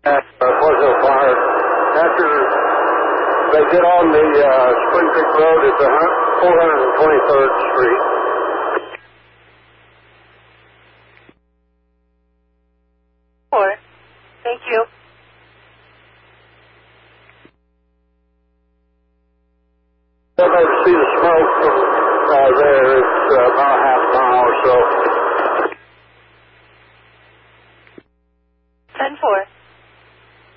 Pleasant Fire. After they get on the Spring Creek Road at the 423rd Street. Thank you. I'll never see the smoke from there. It's about half a mile or so.